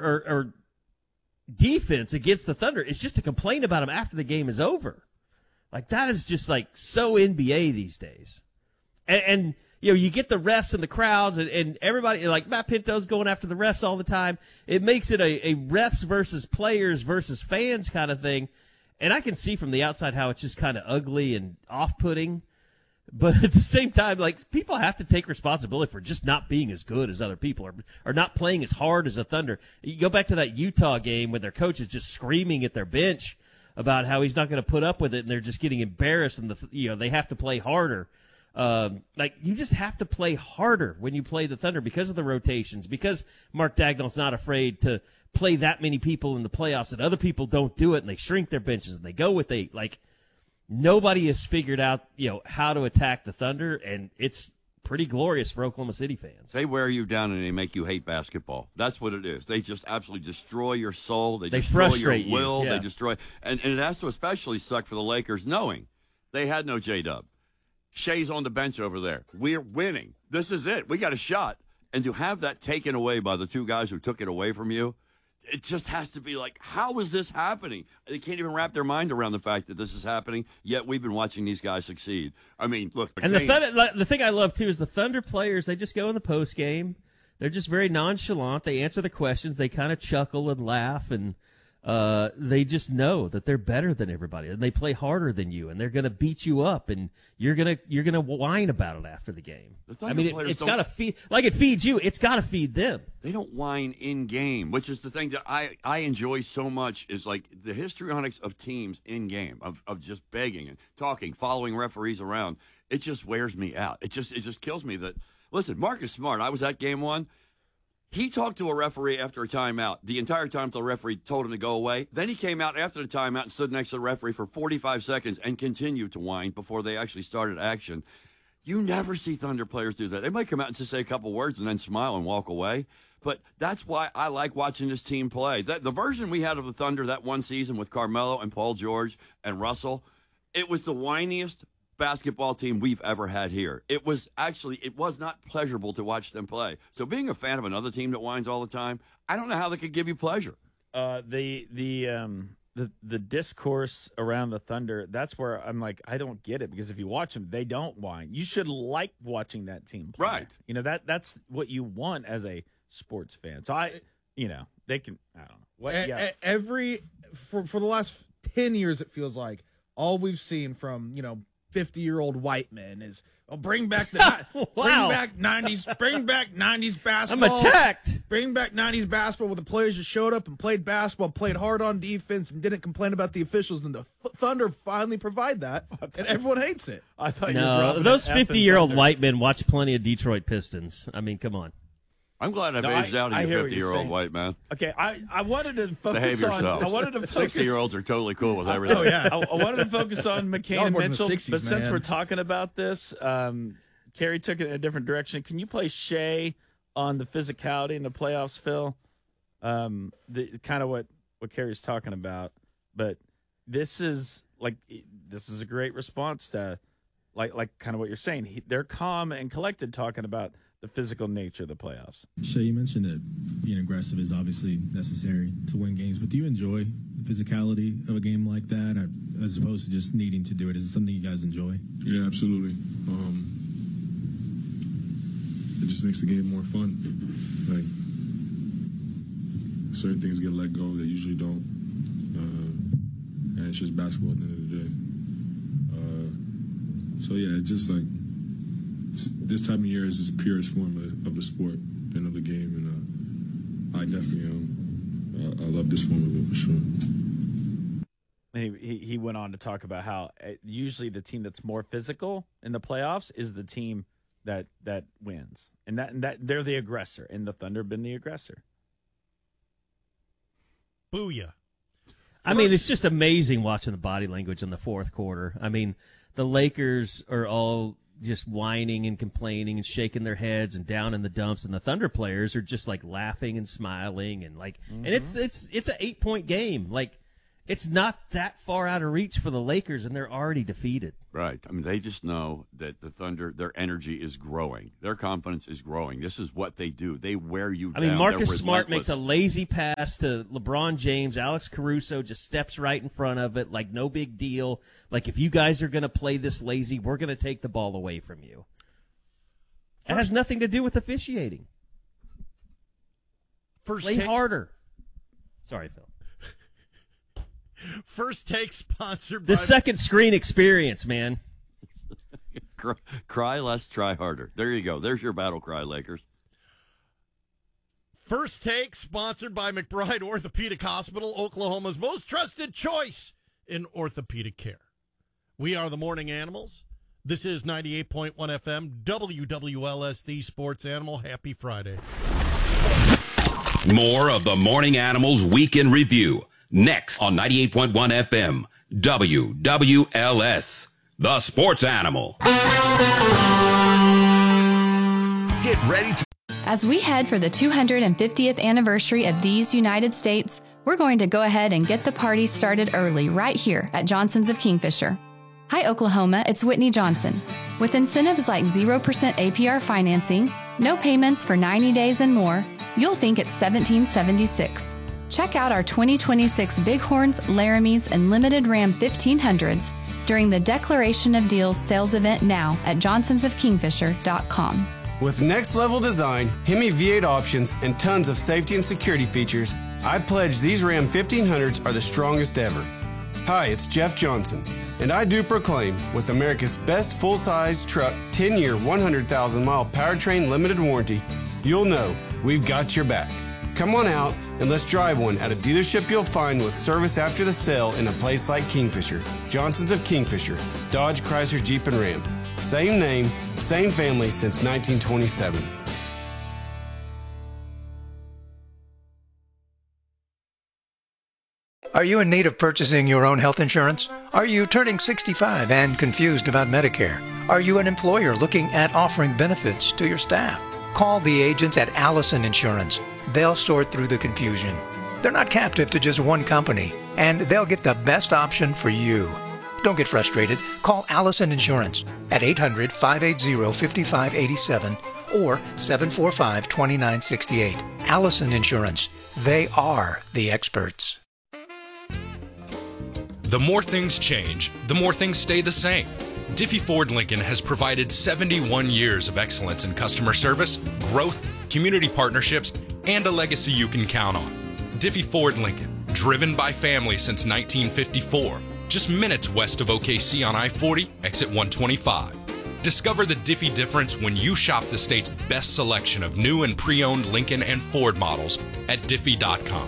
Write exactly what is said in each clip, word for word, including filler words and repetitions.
or, or defense against the Thunder is just to complain about them after the game is over. Like, that is just, like, so N B A these days. And, and you know, you get the refs and the crowds and, and everybody, like Matt Pinto's going after the refs all the time. It makes it a, a refs versus players versus fans kind of thing. And I can see from the outside how it's just kind of ugly and off-putting. But at the same time, like, people have to take responsibility for just not being as good as other people or, or not playing as hard as the Thunder. You go back to that Utah game when their coach is just screaming at their bench about how he's not going to put up with it, and they're just getting embarrassed, and the you know they have to play harder. Um, like, you just have to play harder when you play the Thunder because of the rotations, because Mark Dagnall's not afraid to play that many people in the playoffs, and other people don't do it, and they shrink their benches, and they go with eight. Like, nobody has figured out, you know, how to attack the Thunder, and it's pretty glorious for Oklahoma City fans. They wear you down and they make you hate basketball. That's what it is. They just absolutely destroy your soul. They, they destroy your frustrate will. You. Yeah. They destroy, and, and it has to especially suck for the Lakers knowing they had no J-Dub. Shea's on the bench over there. We're winning. This is it. We got a shot. And to have that taken away by the two guys who took it away from you, it just has to be like, how is this happening? They can't even wrap their mind around the fact that this is happening, yet we've been watching these guys succeed. I mean, look. And the, Thunder, the thing I love, too, is the Thunder players, they just go in the post game. They're just very nonchalant. They answer the questions. They kind of chuckle and laugh, and uh, they just know that they're better than everybody, and they play harder than you, and they're going to beat you up, and you're going to you're gonna whine about it after the game. The I mean, it, it's got to feed, like it feeds you, it's got to feed them. They don't whine in game, which is the thing that I, I enjoy so much, is like the histrionics of teams in game, of, of just begging and talking, following referees around. It just wears me out. It just it just kills me that, listen, Marcus Smart, I was at game one. He talked to a referee after a timeout the entire time till the referee told him to go away. Then he came out after the timeout and stood next to the referee for forty-five seconds and continued to whine before they actually started action. You never see Thunder players do that. They might come out and just say a couple words and then smile and walk away. But that's why I like watching this team play. That, the version we had of the Thunder that one season with Carmelo and Paul George and Russell, it was the whiniest basketball team we've ever had here. It was actually, it was not pleasurable to watch them play. So being a fan of another team that whines all the time, I don't know how they could give you pleasure. Uh, the the um the the discourse around the Thunder, that's where I'm like, I don't get it, because if you watch them, they don't whine. You should like watching that team play. Right. You know, that that's what you want as a sports fan. So I, you know, they can, I don't know. What, a- yeah. a- every for for the last ten years, it feels like all we've seen from, you know, fifty-year-old white men is, oh, bring back the Wow. bring back nineties, bring back nineties basketball. I'm attacked. Bring back nineties basketball where the players just showed up and played basketball, played hard on defense, and didn't complain about the officials. And the F- Thunder finally provide that, and everyone hates it. I thought you were No, rubbing those an F in fifty-year-old Thunder. white men watch plenty of Detroit Pistons. I mean, come on. I'm glad I've No, aged I- out I of you hear what you're fifty-year-old saying. white man. Okay, I, I wanted to focus Behave on. yourself. I wanted to focus. sixty-year-olds are totally cool with everything. Oh yeah, I, I wanted to focus on McCain Y'all and more than the Mitchell, sixties, but since man. we're talking about this, um, Kerry took it in a different direction. Can you play Shea on the physicality in the playoffs, Phil? Um, the kind of what what Kerry's talking about, but this is like this is a great response to like like kind of what you're saying. He, they're calm and collected talking about the physical nature of the playoffs. Shay, you mentioned that being aggressive is obviously necessary to win games, but do you enjoy the physicality of a game like that, or, as opposed to just needing to do it? Is it something you guys enjoy? Yeah, absolutely. Um, it just makes the game more fun. Like, certain things get let go that usually don't, uh, and it's just basketball at the end of the day. Uh, so yeah, it's just like it's, this time of year is the purest form of, of the sport and of the game, and uh, I definitely um, I, I love this form of it for sure. He, he he went on to talk about how uh, usually the team that's more physical in the playoffs is the team that that wins, and that and that they're the aggressor, and the Thunder have been the aggressor. Booyah. I mean, it's just amazing watching the body language in the fourth quarter. I mean, the Lakers are all just whining and complaining and shaking their heads and down in the dumps, and the Thunder players are just like laughing and smiling and like, mm-hmm. and it's it's it's an eight point game. Like, It's not that far out of reach for the Lakers, and they're already defeated. Right. I mean, they just know that the Thunder, their energy is growing. Their confidence is growing. This is what they do. They wear you I down. mean, Marcus They're Smart makes a relentless. lazy pass to LeBron James. Alex Caruso just steps right in front of it like no big deal. Like, if you guys are going to play this lazy, we're going to take the ball away from you. It has nothing to do with officiating. First Play take, harder. Sorry, Phil. First take sponsored The by second screen experience, man. Cry, cry less, try harder. There you go. There's your battle cry, Lakers. First Take, sponsored by McBride Orthopedic Hospital, Oklahoma's most trusted choice in orthopedic care. We are the Morning Animals. This is ninety-eight point one F M, W W L S, the Sports Animal. Happy Friday. More of the Morning Animals Week in Review, next on ninety-eight point one F M, W W L S, the Sports Animal. Get ready to... As we head for the two hundred fiftieth anniversary of these United States, we're going to go ahead and get the party started early right here at Johnson's of Kingfisher. Hi, Oklahoma, it's Whitney Johnson. With incentives like zero percent A P R financing, no payments for ninety days and more, you'll think it's seventeen seventy-six. Check out our twenty twenty-six Bighorns, Laramies, and Limited Ram fifteen hundreds during the Declaration of Deals sales event now at johnsons of kingfisher dot com. With next-level design, Hemi V eight options, and tons of safety and security features, I pledge these Ram fifteen hundreds are the strongest ever. Hi, it's Jeff Johnson, and I do proclaim, with America's best full-size truck ten-year, one hundred thousand mile powertrain limited warranty, you'll know we've got your back. Come on out and let's drive one at a dealership you'll find with service after the sale in a place like Kingfisher. Johnson's of Kingfisher, Dodge, Chrysler, Jeep, and Ram. Same name, same family since nineteen twenty-seven. Are you in need of purchasing your own health insurance? Are you turning sixty-five and confused about Medicare? Are you an employer looking at offering benefits to your staff? Call the agents at Allison Insurance. They'll sort through the confusion. They're not captive to just one company, and they'll get the best option for you. Don't get frustrated. Call Allison Insurance at eight hundred, five eight zero, five five eight seven or seven four five, two nine six eight. Allison Insurance. They are the experts. The more things change, the more things stay the same. Diffie Ford Lincoln has provided seventy-one years of excellence in customer service, growth, community partnerships, and a legacy you can count on. Diffie Ford Lincoln, driven by family since nineteen fifty-four, just minutes west of O K C on I forty, exit one twenty-five. Discover the Diffie difference when you shop the state's best selection of new and pre-owned Lincoln and Ford models at diffie dot com.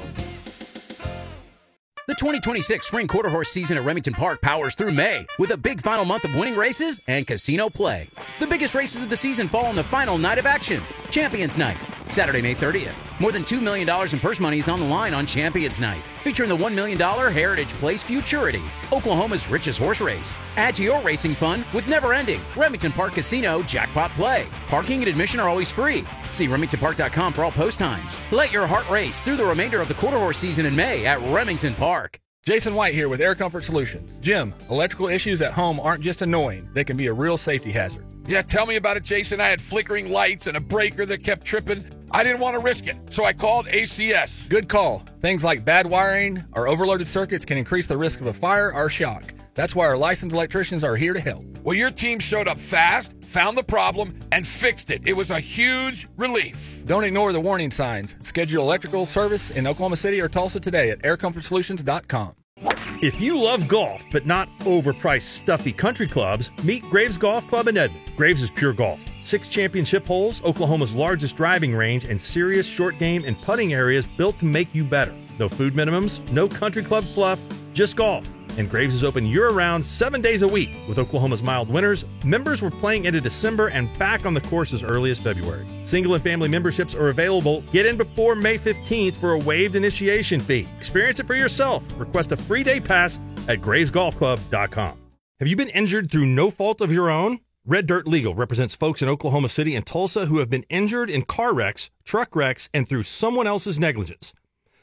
The twenty twenty-six Spring Quarter Horse season at Remington Park powers through May with a big final month of winning races and casino play. The biggest races of the season fall on the final night of action, Champions Night, Saturday, May thirtieth. More than two million dollars in purse money is on the line on Champions Night, featuring the one million dollars Heritage Place Futurity, Oklahoma's richest horse race. Add to your racing fun with never-ending Remington Park Casino Jackpot Play. Parking and admission are always free. See remington park dot com for all post times. Let your heart race through the remainder of the quarter horse season in May at Remington Park. Jason White here with Air Comfort Solutions. Jim, electrical issues at home aren't just annoying. They can be a real safety hazard. Yeah, tell me about it, Jason. I had flickering lights and a breaker that kept tripping. I didn't want to risk it, so I called A C S. Good call. Things like bad wiring or overloaded circuits can increase the risk of a fire or shock. That's why our licensed electricians are here to help. Well, your team showed up fast, found the problem, and fixed it. It was a huge relief. Don't ignore the warning signs. Schedule electrical service in Oklahoma City or Tulsa today at air comfort solutions dot com. If you love golf, but not overpriced, stuffy country clubs, meet Graves Golf Club in Edmond. Graves is pure golf. Six championship holes, Oklahoma's largest driving range, and serious short game and putting areas built to make you better. No food minimums, no country club fluff, just golf. And Graves is open year-round, seven days a week. With Oklahoma's mild winters, members were playing into December and back on the course as early as February. Single and family memberships are available. Get in before May fifteenth for a waived initiation fee. Experience it for yourself. Request a free day pass at graves golf club dot com. Have you been injured through no fault of your own? Red Dirt Legal represents folks in Oklahoma City and Tulsa who have been injured in car wrecks, truck wrecks, and through someone else's negligence.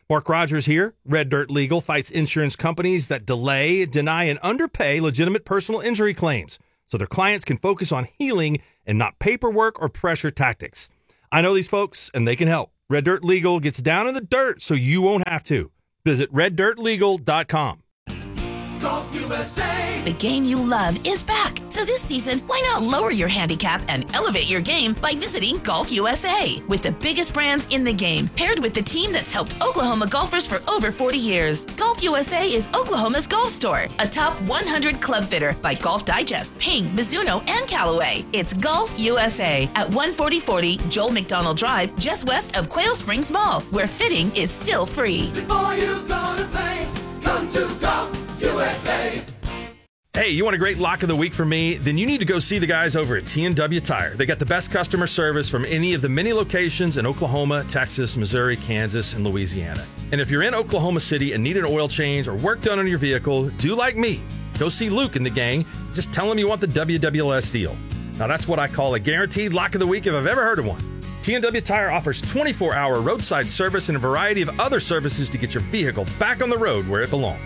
Mark Rogers here. Red Dirt Legal fights insurance companies that delay, deny, and underpay legitimate personal injury claims so their clients can focus on healing and not paperwork or pressure tactics. I know these folks, and they can help. Red Dirt Legal gets down in the dirt so you won't have to. Visit red dirt legal dot com. Golf U S A. The game you love is back. So this season, why not lower your handicap and elevate your game by visiting Golf U S A? With the biggest brands in the game, paired with the team that's helped Oklahoma golfers for over forty years. Golf U S A is Oklahoma's golf store, a top one hundred club fitter by Golf Digest, Ping, Mizuno, and Callaway. It's Golf U S A at one forty forty Joel McDonald Drive, just west of Quail Springs Mall, where fitting is still free. Before you go to play, come to Golf U S A. Hey, you want a great lock of the week from me? Then you need to go see the guys over at T and W Tire. They got the best customer service from any of the many locations in Oklahoma, Texas, Missouri, Kansas, and Louisiana. And if you're in Oklahoma City and need an oil change or work done on your vehicle, do like me. Go see Luke and the gang. Just tell him you want the W W L S deal. Now that's what I call a guaranteed lock of the week if I've ever heard of one. T and W Tire offers twenty-four hour roadside service and a variety of other services to get your vehicle back on the road where it belongs.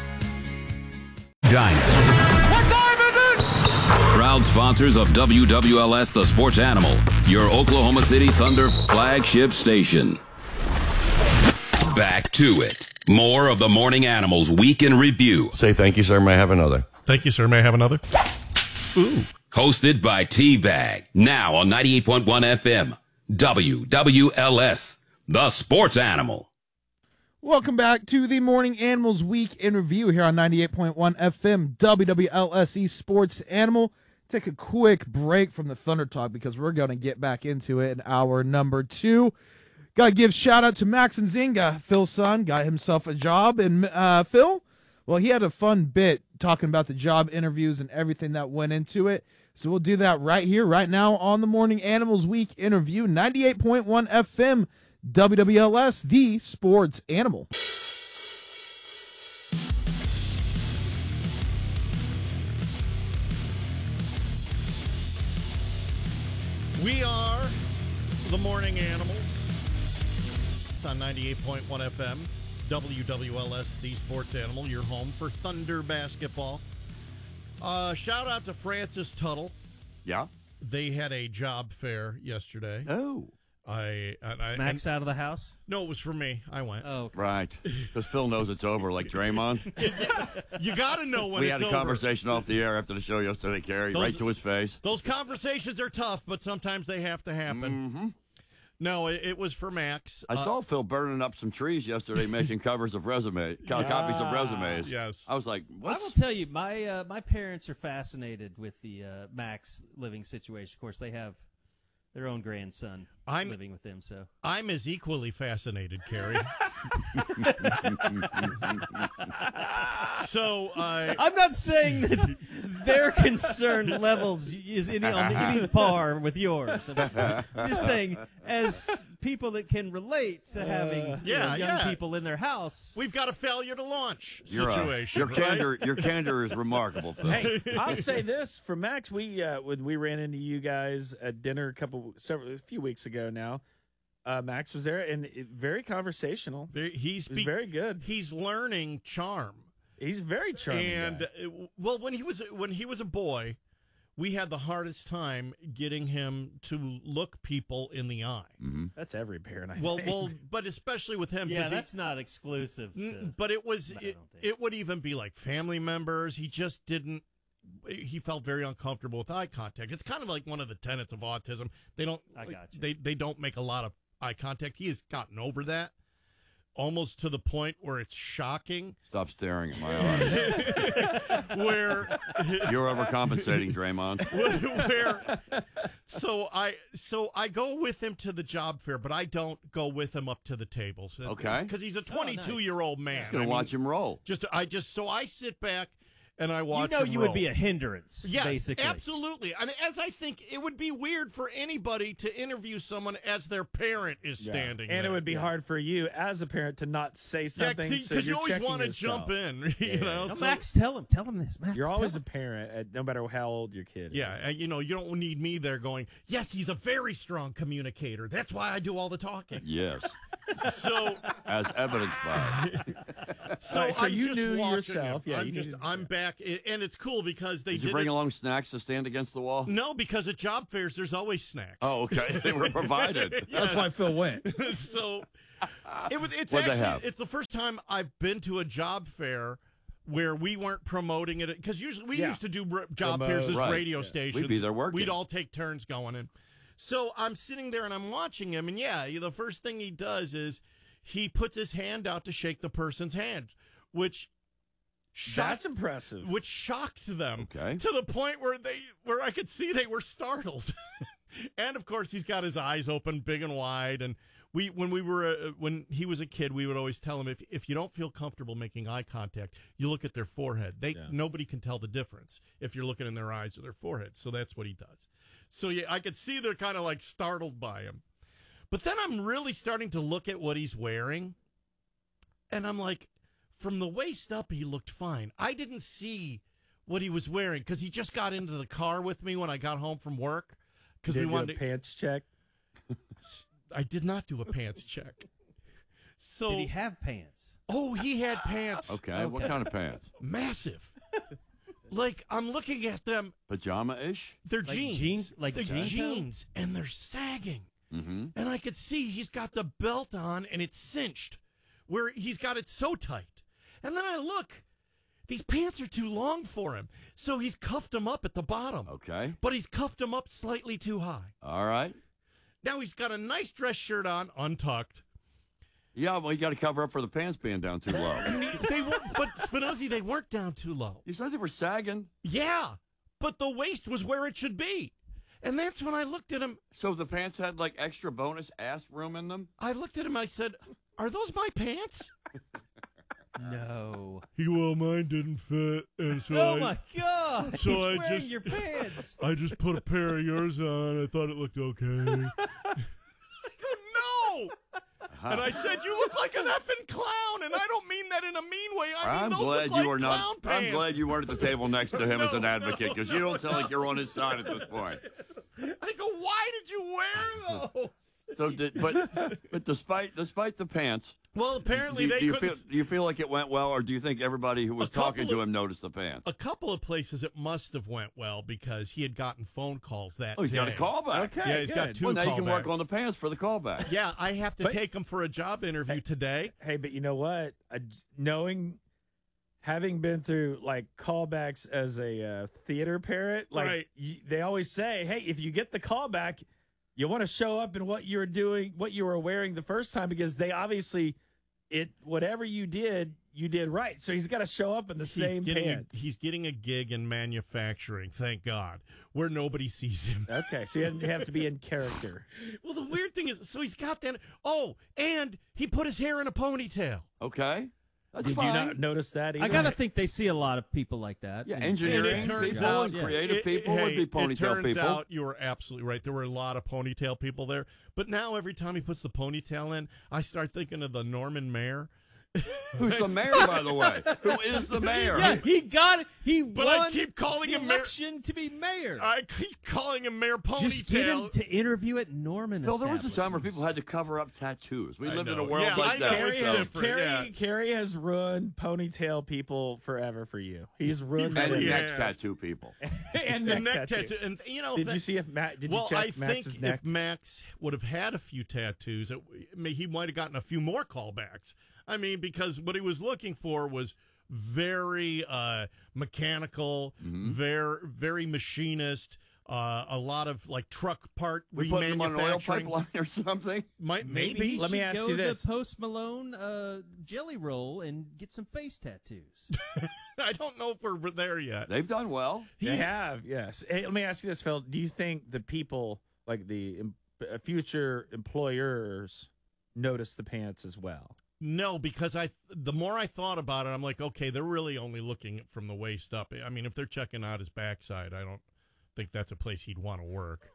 Dinah. Proud sponsors of W W L S The Sports Animal, your Oklahoma City Thunder flagship station. Back to it. More of the Morning Animals Week in Review. Say thank you, sir. May I have another? Thank you, sir. May I have another? Ooh. Hosted by T-Bag. Now on ninety-eight point one F M. W W L S The Sports Animal. Welcome back to the Morning Animals Week in Review here on ninety-eight point one F M W W L S E Sports Animal. Take a quick break from the Thunder Talk because we're going to get back into it in hour number two. Got to give shout out to Max and Zinga. Phil's son got himself a job. And uh, Phil, well, he had a fun bit talking about the job interviews and everything that went into it. So we'll do that right here, right now on the Morning Animals Week in Review, ninety-eight point one F M W W L S, the Sports Animal. We are the Morning Animals. It's on ninety-eight point one F M, W W L S, the Sports Animal, your home for Thunder basketball. Uh, shout out to Francis Tuttle. Yeah. They had a job fair yesterday. Oh. I, and I Max and, out of the house? No, it was for me. I went. Oh, okay. Right. Because Phil knows it's over, like Draymond. You got to know when we it's over. We had a conversation off the air after the show yesterday, Carrie, those, right to his face. Those conversations are tough, but sometimes they have to happen. Mm-hmm. No, it, it was for Max. I uh, saw Phil burning up some trees yesterday, making covers of resume, yeah. copies of resumes. Yes, I was like, What's? I will tell you, my uh, my parents are fascinated with the uh, Max living situation. Of course, they have their own grandson I'm, living with them. So I'm as equally fascinated, Carrie. so uh, I'm not saying that their concern levels is any, on any par with yours. I'm just, I'm just saying, as people that can relate to having uh, yeah, you know, young yeah. people in their house, we've got a failure to launch your, situation. Uh, your right? candor, your candor is remarkable, Phil. Hey, I'll say this for Max: we uh, when we ran into you guys at dinner a couple, several, a few weeks ago now. Uh, Max was there and it, very conversational. Very, he's be, very good. He's learning charm. He's very charming. And guy. Uh, well, when he was when he was a boy, we had the hardest time getting him to look people in the eye. Mm-hmm. That's every parent. I well, think. well, but especially with him. Yeah, he, that's not exclusive. To, but it was. I It, it would even be like family members. He just didn't. He felt very uncomfortable with eye contact. It's kind of like one of the tenets of autism. They don't. I got you. They they don't make a lot of eye contact. He has gotten over that, almost to the point where it's shocking. Stop staring at my eyes. Where you're overcompensating, Draymond. Where so I so I go with him to the job fair, but I don't go with him up to the tables. Okay, because he's a twenty-two oh, nice. year old man. Just gonna I watch mean, him roll. Just I just so I sit back. and I watch You know him you roll. would be a hindrance, Yeah, basically. absolutely. And as I think it would be weird for anybody to interview someone as their parent is Yeah. standing And there. it would be hard for you as a parent to not say Yeah, something. because so you you're always checking want to yourself. jump in, you Yeah. know. No, So- Max, tell him. Tell him this. Max, You're tell always him. a parent, uh, no matter how old your kid is. Yeah, and, you know, you don't need me there going, yes, he's a very strong communicator. That's why I do all the talking. Yes. So, As evidenced by. so, Right, so I'm you just knew watching yourself. him. Yeah, I'm you just, knew- I'm back, I- and it's cool because they Did did you bring it- along snacks to stand against the wall? No, because at job fairs, there's always snacks. Oh, okay. They were provided. Yeah. That's why Phil went. So, it was, it's What'd they actually, have? it's the first time I've been to a job fair where we weren't promoting it, because usually we Yeah. used to do r- job Promote. fairs as Right. radio Yeah. stations. We'd be there working. We'd all take turns going in. So I'm sitting there and I'm watching him, and yeah, the first thing he does is he puts his hand out to shake the person's hand, which shocked, That's impressive. which shocked them Okay. to the point where they where I could see they were startled. And of course, he's got his eyes open big and wide. And we, when we were, uh, when he was a kid, we would always tell him, if if you don't feel comfortable making eye contact, you look at their forehead. They Yeah. nobody can tell the difference if you're looking in their eyes or their forehead. So that's what he does. So yeah, I could see they're kind of like startled by him. But then I'm really starting to look at what he's wearing, and I'm like, from the waist up, he looked fine. I didn't see what he was wearing because he just got into the car with me when I got home from work. Because Did we you do wanted a to, pants check. I did not do a pants check. So Did he have pants? oh, he had pants. Okay. What kind of pants? Massive. Like I'm looking at them, Pajama-ish? they're Like jeans, jeans- like they're jean toe? jeans, and they're sagging. Mm-hmm. And I could see he's got the belt on and it's cinched where he's got it so tight. And then I look, these pants are too long for him. So he's cuffed them up at the bottom. Okay. But he's cuffed them up slightly too high. All right. Now he's got a nice dress shirt on, untucked. Yeah, well, you got to cover up for the pants being down too low. And he, they weren't, but Spinozzi, they weren't down too low. You said they were sagging. Yeah, but the waist was where it should be. And that's when I looked at him. So the pants had like extra bonus ass room in them? I looked at him and I said, are those my pants? No. He, well, mine didn't fit. And so Oh I- my God! So He's I wearing just- your pants. I just put a pair of yours on. I thought it looked okay. I go, no! And I said, you look like an effing clown. And I don't mean that in a mean way. I mean, I'm those glad look like you are clown not. pants. I'm glad you weren't at the table next to him as an No, advocate no, because you no, don't sound no. like you're on his side at this point. I go, why did you wear those? So, did, but but despite despite the pants, Well, apparently do, they do you couldn't. feel do you feel like it went well, or do you think everybody who was A couple talking to of- him noticed the pants? A couple of places it must have went well because he had gotten phone calls that Oh, he's got a day. callback. Okay, Yeah, he's got good. two Well, now you can work callbacks. on the pants for the callback. Yeah, I have to But- take him for a job interview today. Hey, but you know what? I, knowing, having been through like callbacks as a uh, theater parent, like Right. y they always say, hey, if you get the callback, you want to show up in what you were doing, what you were wearing the first time, because they obviously, it whatever you did, you did right. So he's got to show up in the He's same getting a, pants. he's getting a gig in manufacturing, thank God, where nobody sees him. Okay, so you have to be in character. Well, the weird thing is, so he's got that. Oh, and he put his hair in a ponytail. Okay, that's Did fine. you not notice that? Either? I gotta think they see a lot of people like that. Yeah, And- engineering And it turns people out, and creative it- people hey, would be it ponytail turns people. out you were absolutely right. There were a lot of ponytail people there. But now every time he puts the ponytail in, I start thinking of the Norman Mayer. Who's the mayor, by the way? Who is the mayor? Yeah, he got it. He But won I keep calling the him Mayor. election to be mayor. I keep calling him Mayor Ponytail. Just get him to interview at Norman. Phil, there was a time where establishments. people had to cover up tattoos. We I lived in know. a world Yeah, like I that. know. Carrie It's So- has, different, Carrie, yeah. Carrie has ruined ponytail people forever for you. He's ruined and them. the Yeah. neck tattoo people. and the neck, neck tattoo. tattoo. And, you know, Did that- you see if Matt? Did well, you check I Max's think neck? if Max would have had a few tattoos, it, may- he might have gotten a few more callbacks. I mean, because what he was looking for was very uh, mechanical, Mm-hmm. very very machinist. Uh, a lot of like truck part We put them on an oil remanufacturing. pipeline or something. Might, Maybe, maybe he Let me should ask go you this. The Post Malone uh, jelly roll and get some face tattoos. I don't know if we're there yet. They've done well. They have, yes. Hey, let me ask you this, Phil. Do you think the people, like the em- uh, future employers, notice the pants as well? No, because I the more I thought about it, I'm like, okay, they're really only looking from the waist up. I mean, if they're checking out his backside, I don't think that's a place he'd want to work.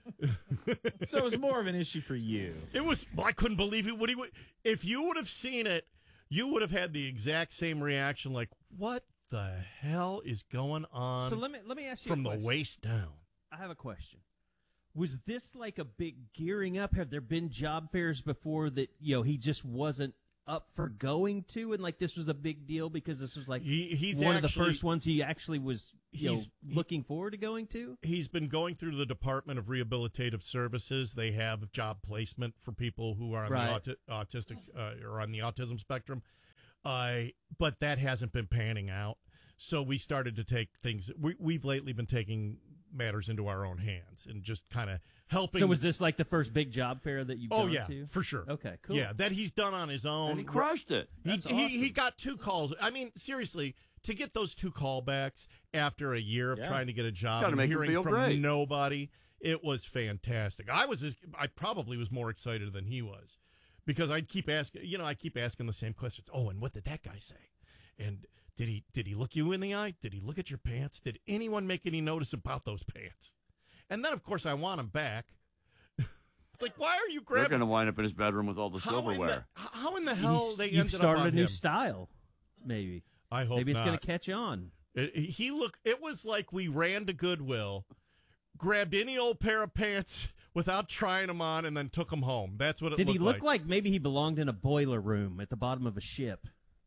So it was more of an issue for you. It was. I couldn't believe it. What he would, if you would have seen it, you would have had the exact same reaction. Like, what the hell is going on? So let me let me ask you from a the question. waist down. I have a question. Was this like a big gearing up? Have there been job fairs before that, you know, he just wasn't up for going to, and like this was a big deal because this was like He- he's one of the actually- first ones he actually was, you know, He's- looking forward to going to? He's been going through the Department of Rehabilitative Services. They have job placement for people who are on Right. the auti- autistic uh, or on the autism spectrum. Uh, but that hasn't been panning out. So we started to take things. We, we've lately been taking matters into our own hands and just kind of helping. So was this like the first big job fair that you've Oh gone yeah, to? for sure. Okay, cool. Yeah, that he's done on his own. And he crushed it. He, That's he, awesome. he got two calls. I mean, seriously, to get those two callbacks after a year of Yeah. trying to get a job Gotta and make him hearing feel from great. nobody, it was fantastic. I was, as, I probably was more excited than he was because I'd keep asking, you know, I keep asking the same questions. Oh, and what did that guy say? And did he did he look you in the eye? Did he look at your pants? Did anyone make any notice about those pants? And then, of course, I want him back. It's like, why are you They're grabbing? going to wind up in his bedroom with all the How in the, silverware. how in the hell He's- they you've ended started up on a new him? style, maybe. I hope maybe it's not. going to catch on. It- he looked. It was like we ran to Goodwill, grabbed any old pair of pants without trying them on, and then took them home. That's what it Did looked he look like. like maybe he belonged in a boiler room at the bottom of a ship?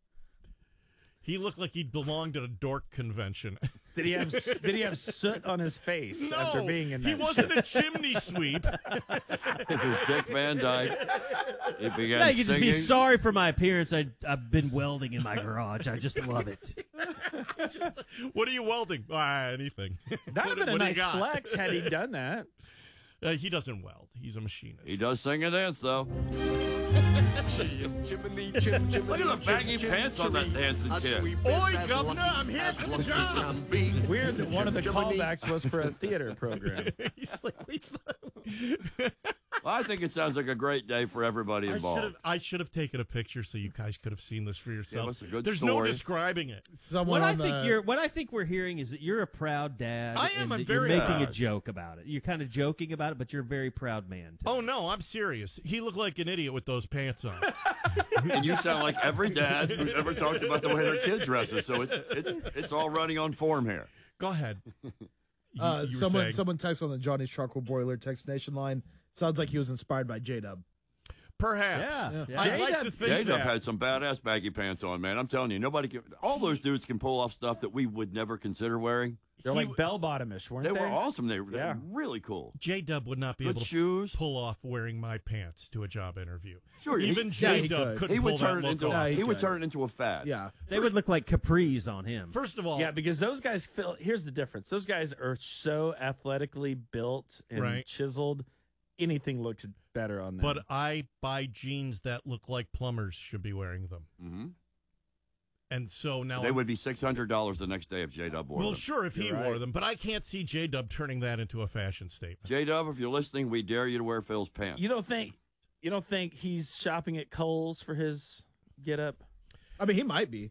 He looked like he belonged at a dork convention. Did he have Did he have soot on his face No, after being in that? he wasn't a chimney sweep. If it was Dick Van Dyke, he began Yeah, you can just singing. be sorry for my appearance. I, I've been welding in my garage. I just love it. What are you welding? Ah, anything. That would have been a What do you nice got? flex had he done that. Uh, he doesn't weld. He's a machinist. He does sing and dance, though. Look at the baggy pants on that dancing kid. Oi, Governor, I'm here for the job. Weird that one of the callbacks was for a theater program. He's like, we thought. Well, I think it sounds like a great day for everybody I should involved. have. I should have taken a picture so you guys could have seen this for yourselves. us a good There's no story. describing it. Someone What I on think the you're, what I think we're hearing is that you're a proud dad. I am, and I'm that very You're making a proud. joke about it. You're kind of joking about it, but you're a very proud man. Oh no, I'm serious. He looked like an idiot with those pants on. And you sound like every dad who's ever talked about the way their kid dresses. So it's it's it's all running on form here. Go ahead. You- Uh, you were someone saying. someone texted on the Johnny's Charcoal Boiler text nation line. Sounds like he was inspired by J Dub. Perhaps. Yeah, yeah. I'd like J-Dub- to think J-Dub that. had some badass baggy pants on, man. I'm telling you, nobody can. All those dudes can pull off stuff that we would never consider wearing. They're He- like bell bottomish, weren't They they? were awesome. They were, they Yeah. were really cool. J Dub would not be Good able shoes. to pull off wearing my pants to a job interview. Sure, he- Even yeah, J he Dub could. couldn't He pull would that turn it look into off. a, he he would could. turn it into a fad. Yeah. They would look like capris on him. First of all, Yeah, because those guys feel. Here's the difference. Those guys are so athletically built and Right. chiseled. Anything looks better on them. but I buy jeans that look like plumbers should be wearing them. hmm And so now They I'm- would be six hundred dollars the next day if J Dub wore well, them. sure, if he You're wore right. them, but I can't see J Dub turning that into a fashion statement. J Dub, if you're listening, we dare you to wear Phil's pants. you don't think you don't think he's shopping at Kohl's for his get up? I mean, he might be.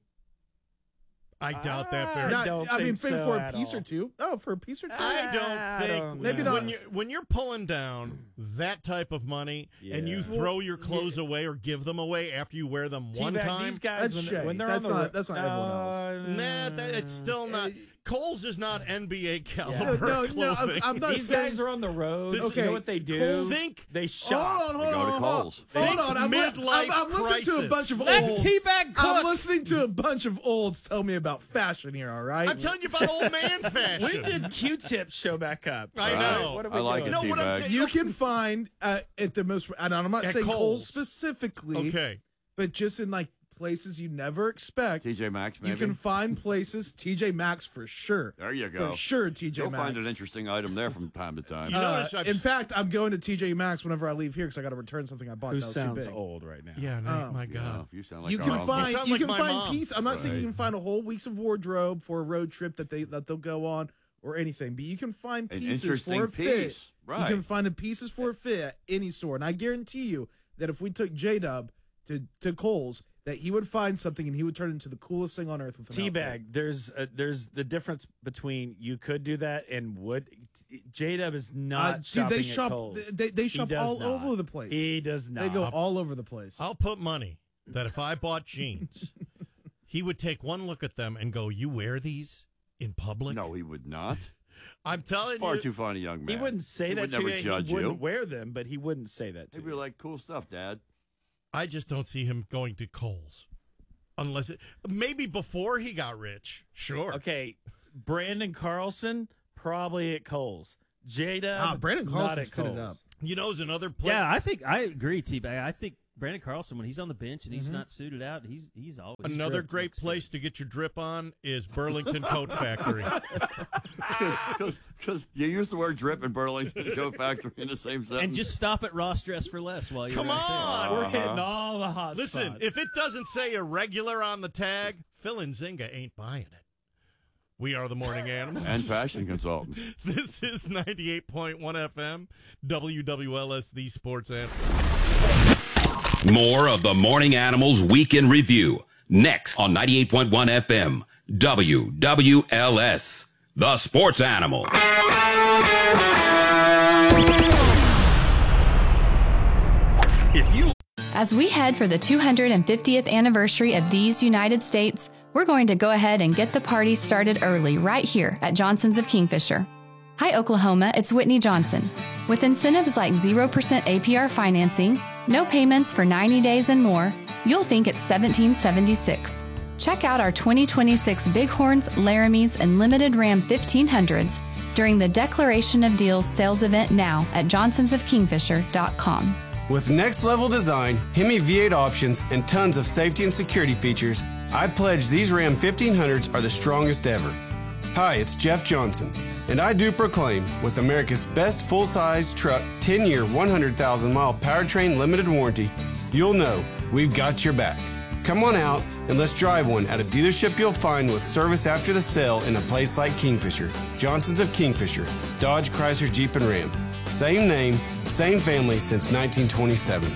I doubt that very. I Not- don't I mean, think maybe so for a at piece all. or two. Oh, for a piece or two. I don't I think don't Maybe know. not. when you when you're pulling down that type of money and you Yeah. throw your clothes away or give them away after you wear them one Teabag, time. these guys That's when, Shay. when they're That's on the not- ro- that's not everyone else. Nah, that, it's still not. Coles is not N B A No, caliber no, no, I'm, clothing. I'm not These saying. guys are on the road. This- You okay, know what they do? Kohl's- Think They Hold shop. on, hold They on, go to hold on. Kohl's. Hold Think on. I'm, li- midlife I'm, I'm listening to a crisis. bunch of Let olds. Teabag I'm cook. listening to a bunch of olds tell me about fashion here. All right. I'm telling you about old man fashion. When did Q-Tip show back up? I Right. know. What are we I like doing? it, No, what I'm Teabag. saying- You can find uh, at the most, and I'm not At saying Kohl's. Kohl's specifically, Okay. but just in like places you never expect. T J Maxx, maybe? You can find places. T J Maxx for sure. There you go. For sure, T J You'll Maxx. find an interesting item there from time to time. You Uh, notice I've in s- fact, I'm going to T J Maxx whenever I leave here because I got to return something I bought. Who that was sounds too big. old right now? Yeah, no, Oh. my Yeah, God. if you sound like You our can uncle. find You you, sound like can my find mom. piece. I'm not saying you Right. can find a whole week's of wardrobe for a road trip that they that they'll go on or anything, but you can find An pieces interesting for a fit. piece. Right. You can find a pieces for a fit at any store, and I guarantee you that if we took J Dub to to Kohl's that he would find something and he would turn it into the coolest thing on earth with an outfit. Teabag. There's a, there's the difference between you could do that and would. J-Dub is not Uh, dude, shopping they at shop. Kohl's. They they He shop does all not. over the place. He does not. They go all over the place. I'll put money that if I bought jeans, he would take one look at them and go, "You wear these in public?" No, he would not. I'm telling He's far you, too funny, young man. He wouldn't say He that would to never you. judge he wouldn't you. wear them, but he wouldn't say that to He'd you. be like, "Cool stuff, Dad." I just don't see him going to Kohl's. Unless it, maybe before he got rich. Sure. Okay, Brandon Carlson, probably at Kohl's. J-Dub, Ah, Brandon not Carlson's at fitted Kohl's. up. You know, is another place. Yeah, I think I agree, T-Bag. I think Brandon Carlson, when he's on the bench and he's Mhm. not suited out, he's he's always Another stripped. great place to get your drip on is Burlington Coat Factory. Because you used the word drip in Burlington Coat Factory in the same sentence. And just stop at Ross Dress for Less while you're Come right on! there. We're hitting all the hot Listen, spots. if it doesn't say irregular on the tag, Phil and Zinga ain't buying it. We are the Morning Animals. And fashion consultants. This is ninety-eight point one F M, W W L S, the Sports Animal. More of the Morning Animals Week in Review next on ninety-eight point one F M, W W L S, the Sports Animal. If you As we head for the two hundred fiftieth anniversary of these United States, we're going to go ahead and get the party started early right here at Johnson's of Kingfisher. Hi, Oklahoma, it's Whitney Johnson. With incentives like zero percent A P R financing, no payments for ninety days and more, you'll think it's seventeen seventy-six. Check out our twenty twenty-six Bighorns, Laramies, and Limited Ram fifteen hundreds during the Declaration of Deals sales event now at johnsons of kingfisher dot com. With next-level design, Hemi V eight options, and tons of safety and security features, I pledge these Ram fifteen hundreds are the strongest ever. Hi, it's Jeff Johnson, and I do proclaim, with America's best full-size truck ten-year, one hundred thousand mile powertrain limited warranty, you'll know we've got your back. Come on out and let's drive one at a dealership you'll find with service after the sale in a place like Kingfisher, Johnson's of Kingfisher, Dodge, Chrysler, Jeep, and Ram. Same name, same family since nineteen twenty-seven.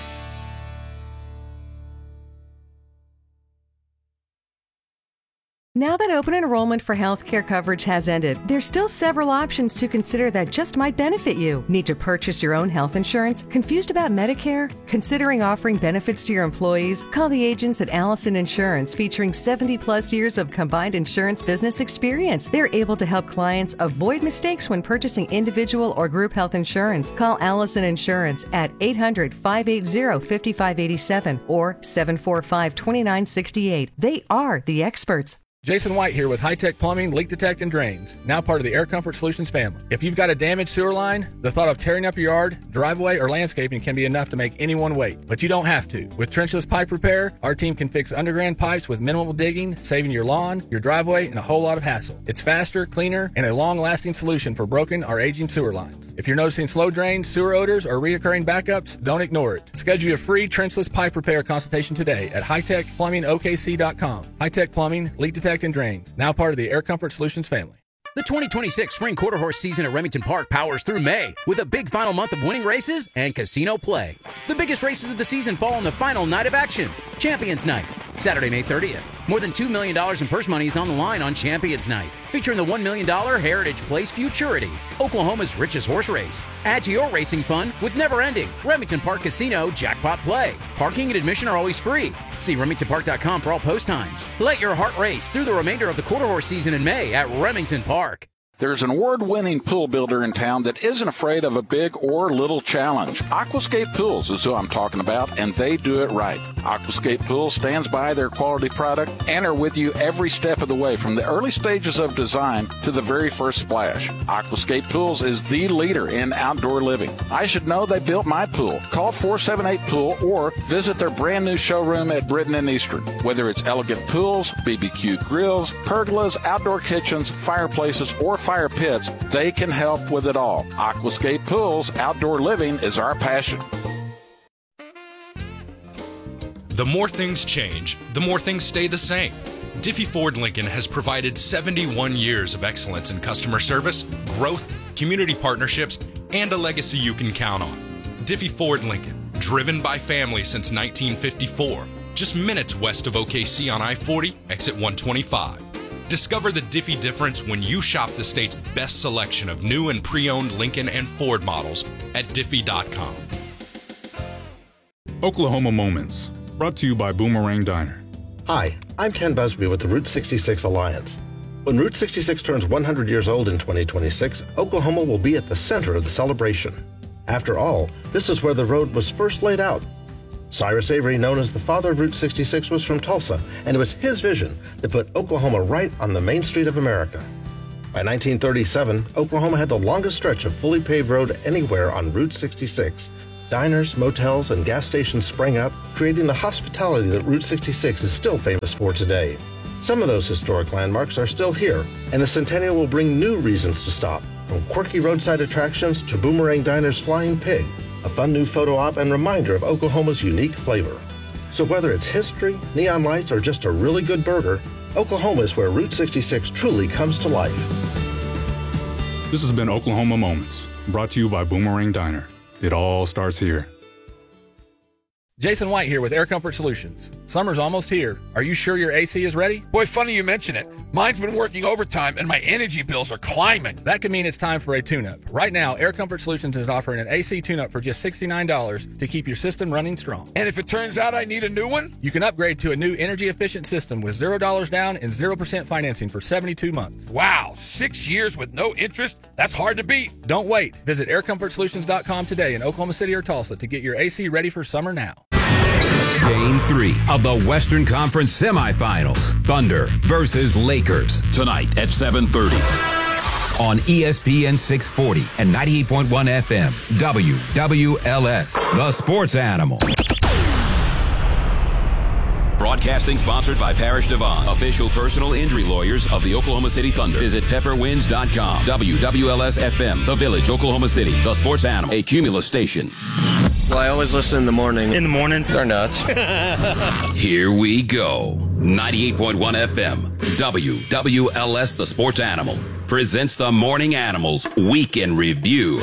Now that open enrollment for healthcare coverage has ended, there's still several options to consider that just might benefit you. Need to purchase your own health insurance? Confused about Medicare? Considering offering benefits to your employees? Call the agents at Allison Insurance, featuring seventy plus years of combined insurance business experience. They're able to help clients avoid mistakes when purchasing individual or group health insurance. Call Allison Insurance at eight hundred, five eight zero, five five eight seven or seven four five, two nine six eight. They are the experts. Jason White here with High Tech Plumbing, Leak Detect, and Drains, now part of the Air Comfort Solutions family. If you've got a damaged sewer line, the thought of tearing up your yard, driveway, or landscaping can be enough to make anyone wait. But you don't have to. With trenchless pipe repair, our team can fix underground pipes with minimal digging, saving your lawn, your driveway, and a whole lot of hassle. It's faster, cleaner, and a long-lasting solution for broken or aging sewer lines. If you're noticing slow drains, sewer odors, or reoccurring backups, don't ignore it. Schedule your free trenchless pipe repair consultation today at high tech plumbing O K C dot com. High Tech Plumbing, Leak Detect, and Drains, now part of the Air Comfort Solutions family. The twenty twenty-six Spring Quarter Horse season at Remington Park powers through May with a big final month of winning races and casino play. The biggest races of the season fall on the final night of action, Champions Night, Saturday, May thirtieth. More than two million dollars in purse money is on the line on Champions Night, featuring the one million dollars Heritage Place Futurity, Oklahoma's richest horse race. Add to your racing fun with never-ending Remington Park Casino Jackpot Play. Parking and admission are always free. See remington park dot com for all post times. Let your heart race through the remainder of the quarter horse season in May at Remington Park. There's an award-winning pool builder in town that isn't afraid of a big or little challenge. Aquascape Pools is who I'm talking about, and they do it right. Aquascape Pools stands by their quality product and are with you every step of the way, from the early stages of design to the very first splash. Aquascape Pools is the leader in outdoor living. I should know they built my pool. Call four seven eight pool or visit their brand new showroom at Britton and Eastern. Whether it's elegant pools, B B Q grills, pergolas, outdoor kitchens, fireplaces, or fire pits, they can help with it all. Aquascape Pools, outdoor living is our passion. The more things change, the more things stay the same. Diffie Ford Lincoln has provided seventy-one years of excellence in customer service, growth, community partnerships, and a legacy you can count on. Diffie Ford Lincoln, driven by families since nineteen fifty-four, just minutes west of O K C on I forty, exit one twenty-five. Discover the Diffie difference when you shop the state's best selection of new and pre-owned Lincoln and Ford models at diffie dot com. Oklahoma Moments, brought to you by Boomerang Diner. Hi, I'm Ken Busby with the Route sixty-six Alliance. When Route sixty-six turns one hundred years old in twenty twenty-six, Oklahoma will be at the center of the celebration. After all, this is where the road was first laid out. Cyrus Avery, known as the father of Route sixty-six, was from Tulsa, and it was his vision that put Oklahoma right on the main street of America. By nineteen thirty-seven, Oklahoma had the longest stretch of fully paved road anywhere on Route sixty-six. Diners, motels, and gas stations sprang up, creating the hospitality that Route sixty-six is still famous for today. Some of those historic landmarks are still here, and the Centennial will bring new reasons to stop, from quirky roadside attractions to Boomerang Diner's Flying Pig, a fun new photo op and reminder of Oklahoma's unique flavor. So whether it's history, neon lights, or just a really good burger, Oklahoma is where Route sixty-six truly comes to life. This has been Oklahoma Moments, brought to you by Boomerang Diner. It all starts here. Jason White here with Air Comfort Solutions. Summer's almost here. Are you sure your A C is ready? Boy, funny you mention it. Mine's been working overtime and my energy bills are climbing. That could mean it's time for a tune-up. Right now, Air Comfort Solutions is offering an A C tune-up for just sixty-nine dollars to keep your system running strong. And if it turns out I need a new one? You can upgrade to a new energy-efficient system with zero dollars down and zero percent financing for seventy-two months. Wow, six years with no interest? That's hard to beat. Don't wait. Visit air comfort solutions dot com today in Oklahoma City or Tulsa to get your A C ready for summer now. Game three of the Western Conference semifinals. Thunder versus Lakers. Tonight at seven thirty. On E S P N six forty and ninety-eight point one F M. W W L S. The Sports Animal. Broadcasting sponsored by Parrish Devon, official personal injury lawyers of the Oklahoma City Thunder. Visit pepper winds dot com. W W L S F M, The Village, Oklahoma City. The Sports Animal, a Cumulus station. Well, I always listen in the morning. In the mornings? They're nuts. Here we go. ninety-eight point one F M. W W L S, The Sports Animal, presents the Morning Animals Week in Review.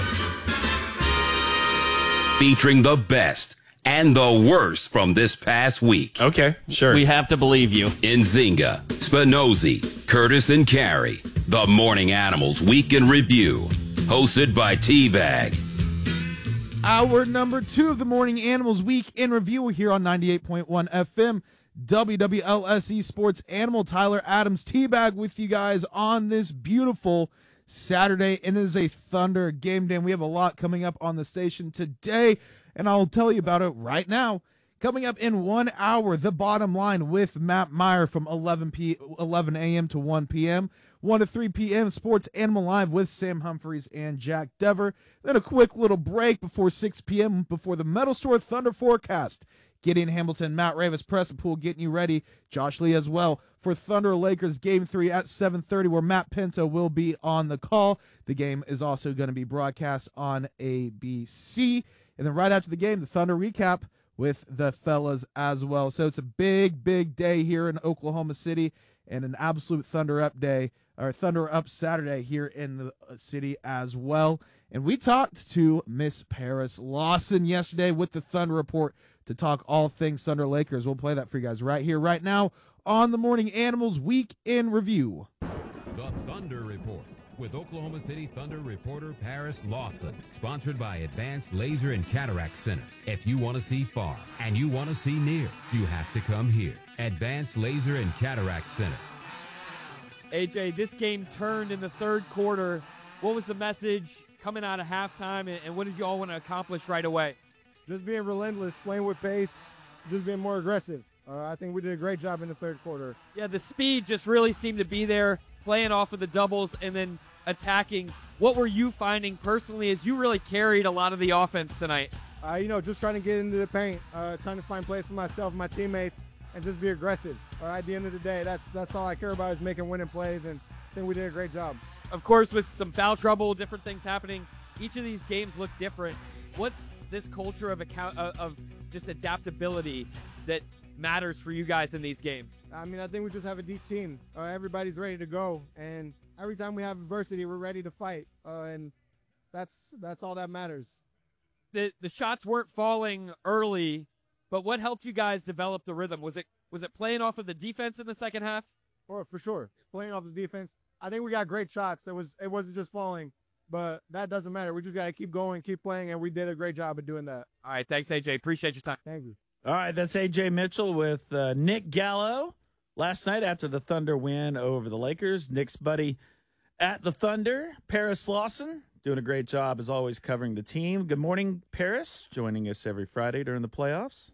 Featuring the best and the worst from this past week. Okay, sure. We have to believe you. Nzinga, Spinozzi, Curtis, and Carey. The Morning Animals Week in Review. Hosted by T-Bag. Hour number two of the Morning Animals Week in Review here on ninety-eight point one F M. W W L S E Sports Animal. Tyler Adams, T-Bag with you guys on this beautiful Saturday. And it is a Thunder game day. And we have a lot coming up on the station today, and I'll tell you about it right now. Coming up in one hour, The Bottom Line with Matt Meyer from eleven a.m. to one p.m. one to three p.m. Sports Animal Live with Sam Humphreys and Jack Dever. Then a quick little break before six p.m. before the Metal Store Thunder Forecast. Gideon Hamilton, Matt Ravis, Preston Pool getting you ready. Josh Lee as well for Thunder Lakers Game three at seven thirty, where Matt Pinto will be on the call. The game is also going to be broadcast on A B C. And then right after the game, the Thunder recap with the fellas as well. So it's a big, big day here in Oklahoma City and an absolute Thunder Up day, or Thunder Up Saturday here in the city as well. And we talked to Miss Paris Lawson yesterday with the Thunder Report to talk all things Thunder Lakers. We'll play that for you guys right here, right now on the Morning Animals Week in Review. The Thunder Report with Oklahoma City Thunder reporter Paris Lawson. Sponsored by Advanced Laser and Cataract Center. If you want to see far and you want to see near, you have to come here. Advanced Laser and Cataract Center. A J, this game turned in the third quarter. What was the message coming out of halftime, and what did you all want to accomplish right away? Just being relentless, playing with pace, just being more aggressive. Uh, I think we did a great job in the third quarter. Yeah, the speed just really seemed to be there, playing off of the doubles and then attacking. What were you finding personally as you really carried a lot of the offense tonight? Uh, you know, just trying to get into the paint, uh, trying to find plays for myself and my teammates, and just be aggressive. Uh, at the end of the day, that's that's all I care about is making winning plays, and I think we did a great job. Of course, with some foul trouble, different things happening, each of these games look different. What's this culture of account of just adaptability that matters for you guys in these games? I mean, I think we just have a deep team. Uh, everybody's ready to go, and every time we have adversity, we're ready to fight, uh, and that's that's all that matters. the the shots weren't falling early, but what helped you guys develop the rhythm? Was it was it playing off of the defense in the second half? Or for sure, playing off the defense. I think we got great shots. It was it wasn't just falling, but that doesn't matter. We just got to keep going, keep playing, and we did a great job of doing that. All right, thanks, A J. Appreciate your time. Thank you. All right, that's A J Mitchell with uh, Nick Gallo. Last night after the Thunder win over the Lakers, Nick's buddy at the Thunder, Paris Lawson, doing a great job as always covering the team. Good morning, Paris, joining us every Friday during the playoffs.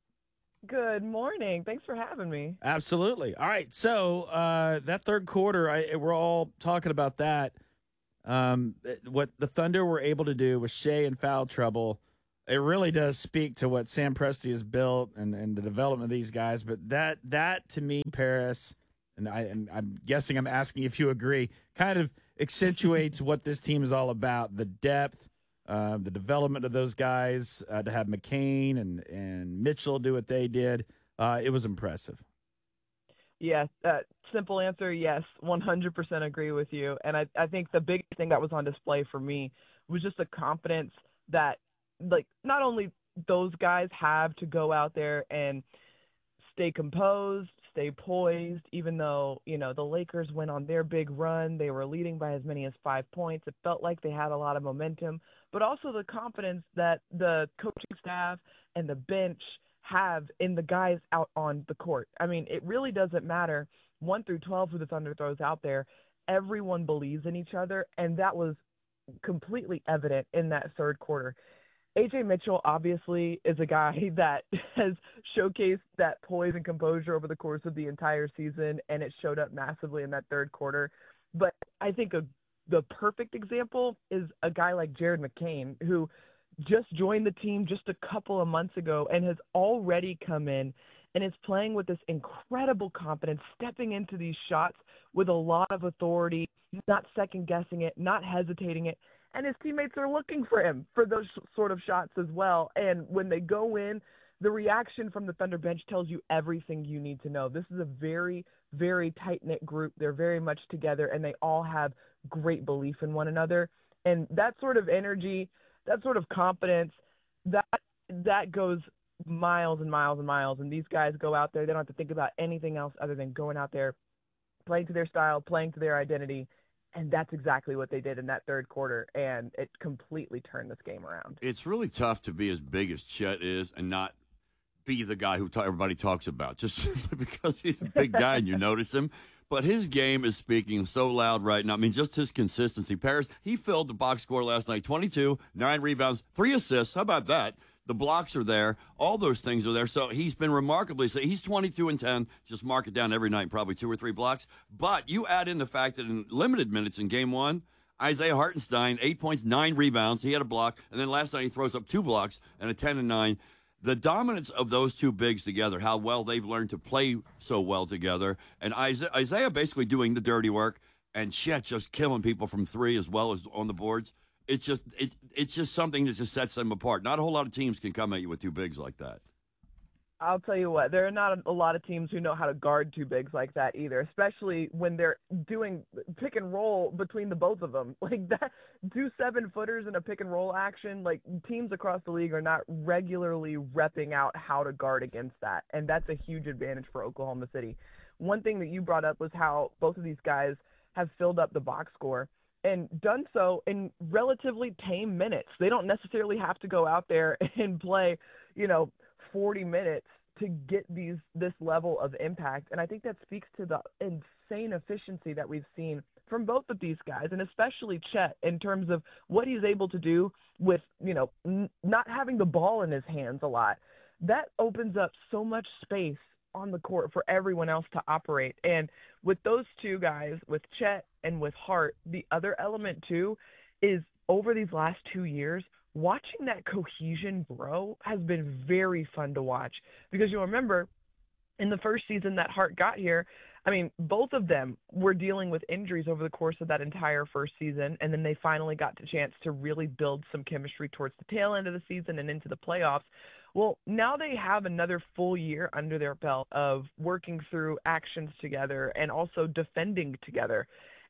Good morning. Thanks for having me. Absolutely. All right, so uh, that third quarter, I, we're all talking about that. Um, what the Thunder were able to do with Shea in foul trouble, it really does speak to what Sam Presti has built and, and the development of these guys. But that, that to me, Paris, and, I, and I'm guessing I'm asking if you agree, kind of accentuates what this team is all about, the depth, Uh, the development of those guys, uh, to have McCain and, and Mitchell do what they did, uh, it was impressive. Yes, uh, simple answer, yes, one hundred percent agree with you. And I, I think the big thing that was on display for me was just the confidence that, like, not only those guys have to go out there and stay composed, stay poised, even though, you know, the Lakers went on their big run. They were leading by as many as five points. It felt like they had a lot of momentum, but also the confidence that the coaching staff and the bench have in the guys out on the court. I mean, it really doesn't matter one through twelve who the Thunder throws out there. Everyone believes in each other, and that was completely evident in that third quarter. A J Mitchell obviously is a guy that has showcased that poise and composure over the course of the entire season, and it showed up massively in that third quarter. But I think a, the perfect example is a guy like Jared McCain, who just joined the team just a couple of months ago and has already come in and is playing with this incredible confidence, stepping into these shots with a lot of authority, not second-guessing it, not hesitating it. And his teammates are looking for him for those sort of shots as well. And when they go in, the reaction from the Thunder bench tells you everything you need to know. This is a very, very tight-knit group. They're very much together, and they all have great belief in one another. And that sort of energy, that sort of confidence, that that goes miles and miles and miles. And these guys go out there. They don't have to think about anything else other than going out there, playing to their style, playing to their identity. And that's exactly what they did in that third quarter, and it completely turned this game around. It's really tough to be as big as Chet is and not be the guy who ta- everybody talks about, just simply because he's a big guy and you notice him. But his game is speaking so loud right now. I mean, just his consistency. Paris, he filled the box score last night, twenty-two, nine rebounds, three assists. How about that? The blocks are there. All those things are there. So he's been remarkably so he's twenty-two and ten. Just mark it down every night, probably two or three blocks. But you add in the fact that in limited minutes in game one, Isaiah Hartenstein, eight points, nine rebounds. He had a block. And then last night he throws up two blocks and a ten and nine. The dominance of those two bigs together, how well they've learned to play so well together. And Isaiah, Isaiah basically doing the dirty work and Chet just killing people from three as well as on the boards. It's just it, it's just something that just sets them apart. Not a whole lot of teams can come at you with two bigs like that. I'll tell you what, there are not a lot of teams who know how to guard two bigs like that either, especially when they're doing pick and roll between the both of them. Like that, two seven-footers in a pick and roll action, like teams across the league are not regularly repping out how to guard against that, and that's a huge advantage for Oklahoma City. One thing that you brought up was how both of these guys have filled up the box score and done so in relatively tame minutes. They don't necessarily have to go out there and play, you know, forty minutes to get these this level of impact. And I think that speaks to the insane efficiency that we've seen from both of these guys, and especially Chet, in terms of what he's able to do with, you know, n- not having the ball in his hands a lot. That opens up so much space on the court for everyone else to operate. And with those two guys, with Chet and with Hart, the other element too is over these last two years, watching that cohesion grow has been very fun to watch, because you'll remember in the first season that Hart got here, I mean, both of them were dealing with injuries over the course of that entire first season, and then they finally got the chance to really build some chemistry towards the tail end of the season and into the playoffs. Well, now they have another full year under their belt of working through actions together and also defending together.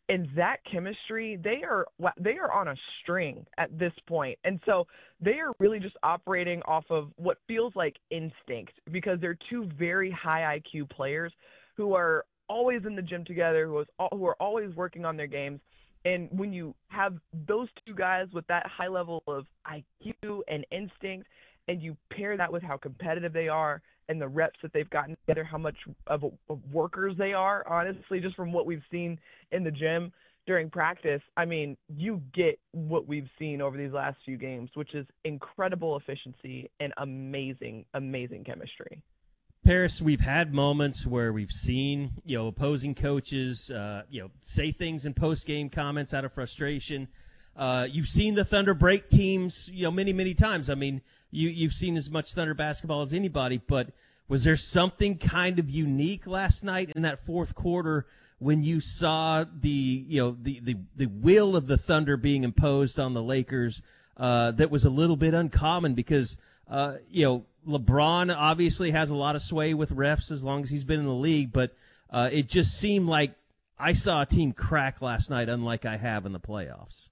And that chemistry, they are they are on a string at this point. And so they are really just operating off of what feels like instinct, because they're two very high I Q players who are always in the gym together, who, is, who are always working on their games. And when you have those two guys with that high level of I Q and instinct, and you pair that with how competitive they are and the reps that they've gotten together, how much of, a, of workers they are, honestly, just from what we've seen in the gym during practice, I mean, you get what we've seen over these last few games, which is incredible efficiency and amazing, amazing chemistry. Paris, we've had moments where we've seen, you know, opposing coaches, uh, you know, say things in post-game comments out of frustration. Uh, you've seen the Thunder break teams, you know, many, many times. I mean, you, you've seen as much Thunder basketball as anybody, but was there something kind of unique last night in that fourth quarter when you saw the, you know, the, the, the will of the Thunder being imposed on the Lakers, uh, that was a little bit uncommon because, uh, you know, LeBron obviously has a lot of sway with refs as long as he's been in the league, but uh, it just seemed like I saw a team crack last night unlike I have in the playoffs.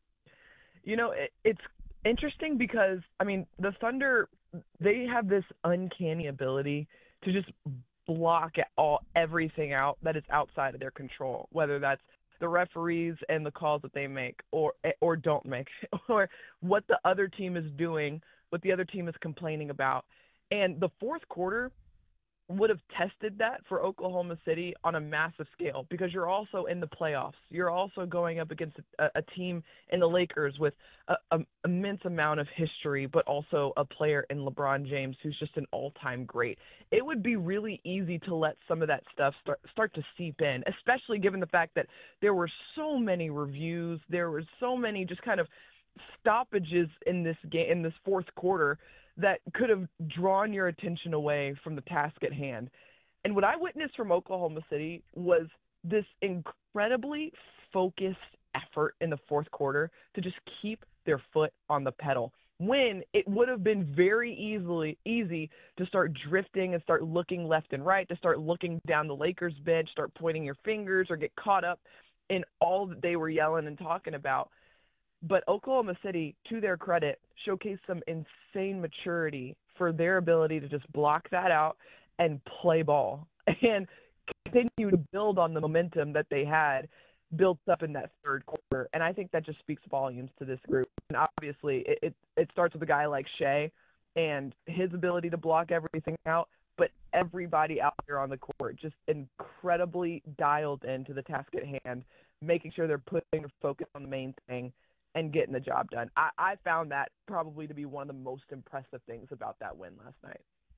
You know, it, it's interesting because, I mean, the Thunder, they have this uncanny ability to just block all everything out that is outside of their control, whether that's the referees and the calls that they make or or don't make, or what the other team is doing, what the other team is complaining about. And the fourth quarter would have tested that for Oklahoma City on a massive scale, because you're also in the playoffs. You're also going up against a, a team in the Lakers with an immense amount of history, but also a player in LeBron James who's just an all-time great. It would be really easy to let some of that stuff start, start to seep in, especially given the fact that there were so many reviews. There were so many just kind of stoppages in this game, in this fourth quarter, that could have drawn your attention away from the task at hand. And what I witnessed from Oklahoma City was this incredibly focused effort in the fourth quarter to just keep their foot on the pedal, when it would have been very easily easy to start drifting and start looking left and right, to start looking down the Lakers bench, start pointing your fingers, or get caught up in all that they were yelling and talking about. But Oklahoma City, to their credit, showcased some insane maturity for their ability to just block that out and play ball and continue to build on the momentum that they had built up in that third quarter. And I think that just speaks volumes to this group. And obviously, it, it, it starts with a guy like Shea and his ability to block everything out, but everybody out there on the court just incredibly dialed into the task at hand, making sure they're putting their focus on the main thing and getting the job done. I, I found that probably to be one of the most impressive things about that win last night.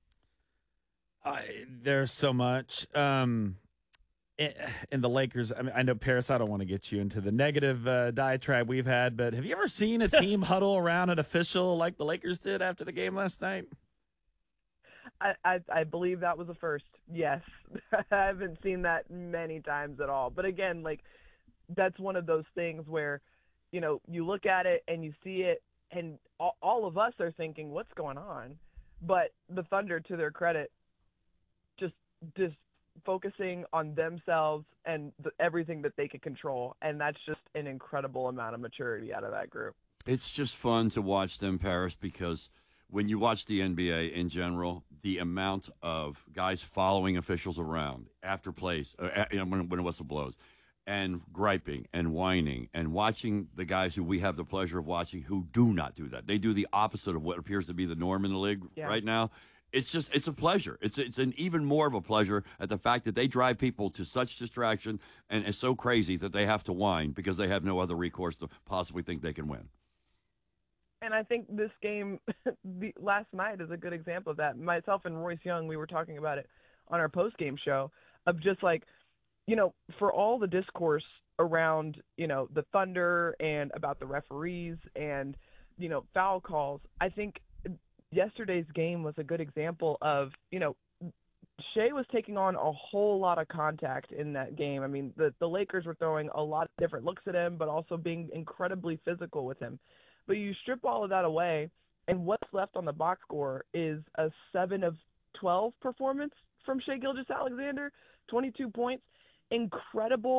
I, there's so much. Um, in the Lakers, I mean, I know, Paris, I don't want to get you into the negative uh, diatribe we've had, but have you ever seen a team huddle around an official like the Lakers did after the game last night? I, I, I believe that was a first, yes. I haven't seen that many times at all. But again, like, that's one of those things where, you know, you look at it and you see it, and all, all of us are thinking, what's going on? But the Thunder, to their credit, just just focusing on themselves and the, everything that they could control, and that's just an incredible amount of maturity out of that group. It's just fun to watch them, Paris, because when you watch the N B A in general, the amount of guys following officials around after plays, uh, when, when a whistle blows, and griping and whining and watching the guys who we have the pleasure of watching who do not do that. They do the opposite of what appears to be the norm in the league yeah. right now. It's just, it's a pleasure. It's it's an even more of a pleasure at the fact that they drive people to such distraction and it's so crazy that they have to whine because they have no other recourse to possibly think they can win. And I think this game the, last night is a good example of that. Myself and Royce Young, we were talking about it on our post-game show of just like, you know, for all the discourse around, you know, the Thunder and about the referees and, you know, foul calls, I think yesterday's game was a good example of, you know, Shea was taking on a whole lot of contact in that game. I mean, the, the Lakers were throwing a lot of different looks at him, but also being incredibly physical with him. But you strip all of that away, and what's left on the box score is a seven of twelve performance from Shai Gilgeous-Alexander, twenty-two points. Incredible